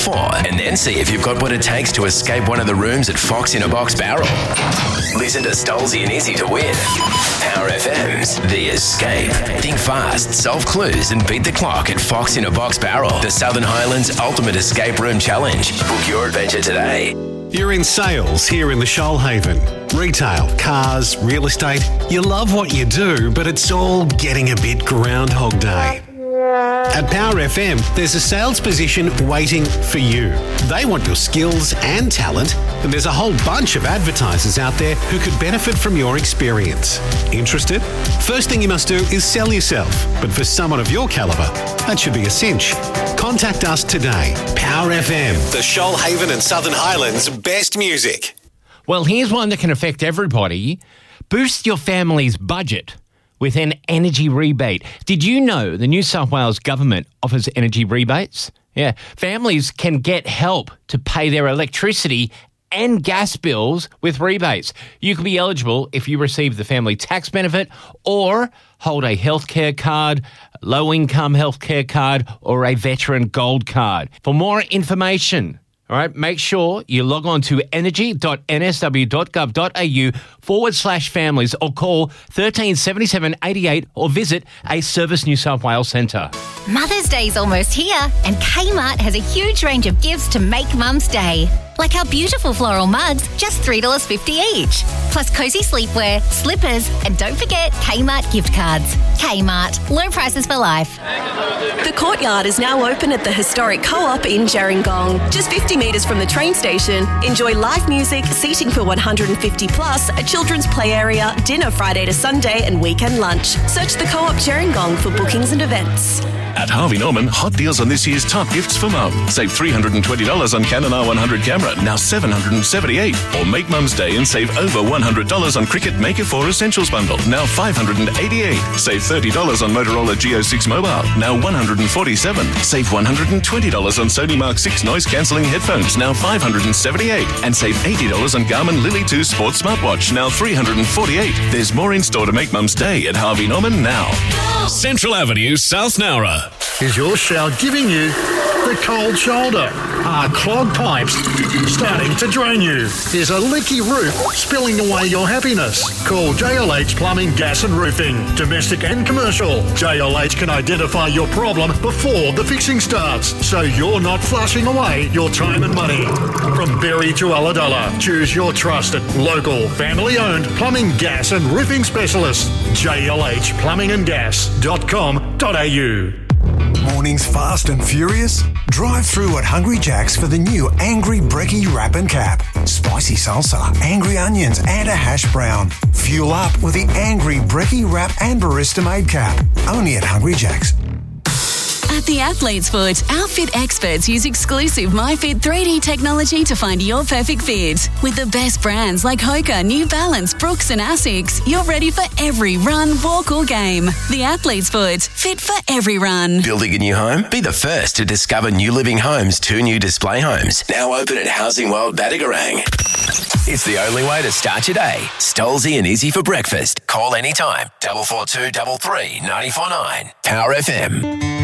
and then see if you've got what it takes to escape one of the rooms at Fox in a Box Barrel. Listen to Stolzy and Izzy to win. Power FM's The Escape. Think fast, solve clues and beat the clock at Fox in a Box Barrel, the Southern Highlands Ultimate Escape Room Challenge. Book your adventure today. You're in sales here in the Shoalhaven. Retail, cars, real estate. You love what you do, but it's all getting a bit Groundhog Day. At Power FM, there's a sales position waiting for you. They want your skills and talent, and there's a whole bunch of advertisers out there who could benefit from your experience. Interested? First thing you must do is sell yourself, but for someone of your calibre, that should be a cinch. Contact us today. Power FM, the Shoalhaven and Southern Highlands' best music. Well, here's one that can affect everybody. Boost your family's budget with an energy rebate. Did you know the New South Wales government offers energy rebates? Yeah, families can get help to pay their electricity and gas bills with rebates. You could be eligible if you receive the family tax benefit or hold a healthcare card, low-income healthcare card, or a veteran gold card. For more information, all right, make sure you log on to energy.nsw.gov.au/families or call 1377 88 or visit a Service New South Wales centre. Mother's Day's almost here, and Kmart has a huge range of gifts to make Mum's Day. Like our beautiful floral mugs, just $3.50 each. Plus cosy sleepwear, slippers, and don't forget Kmart gift cards. Kmart, low prices for life. The Courtyard is now open at the historic Co-op in Gerringong. Just 50 metres from the train station. Enjoy live music, seating for 150 plus, a children's play area, dinner Friday to Sunday, and weekend lunch. Search the Co-op Gerringong for bookings and events. At Harvey Norman, hot deals on this year's top gifts for mum. Save $320 on Canon R100 camera, now $778. Or make Mum's Day and save over $100 on Cricket Maker 4 Essentials bundle, now $588. Save $30 on Motorola Geo 6 mobile, now $147. Save $120 on Sony Mark 6 noise cancelling headphones, now $578. And save $80 on Garmin Lily 2 Sports smartwatch, now $348. There's more in store to make Mum's Day at Harvey Norman now. Central Avenue, South Nowra. Is your shower giving you the cold shoulder? Are clogged pipes starting to drain you? Is a leaky roof spilling away your happiness? Call JLH Plumbing, Gas and Roofing. Domestic and commercial. JLH can identify your problem before the fixing starts, so you're not flushing away your time and money. From Berry to Ulladulla, choose your trusted, local, family-owned plumbing, gas and roofing specialist. JLHplumbingandgas.com.au. Mornings fast and furious? Drive through at Hungry Jack's for the new Angry Brekkie Wrap and Cap. Spicy salsa, angry onions and a hash brown. Fuel up with the Angry Brekkie Wrap and Barista Made Cap. Only at Hungry Jack's. At the Athlete's Foot, our fit experts use exclusive MyFit 3D technology to find your perfect fit. With the best brands like Hoka, New Balance, Brooks and Asics, you're ready for every run, walk or game. The Athlete's Foot, fit for every run. Building a new home? Be the first to discover New Living Homes' 2 new display homes. Now open at Housing World Badagarang. It's the only way to start your day. Stolzy and Izzy for breakfast. Call anytime. 442 33 949. Power FM.